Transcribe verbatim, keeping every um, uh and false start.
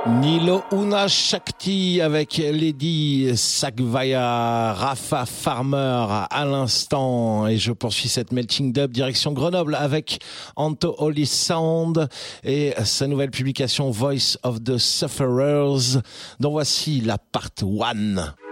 Nilo Una Shakti avec Lady Sagvaya, Rafa Farmer à l'instant, et je poursuis cette melting dub direction Grenoble avec Anto Holy Sound et sa nouvelle publication Voice of the Sufferers, dont voici la part one.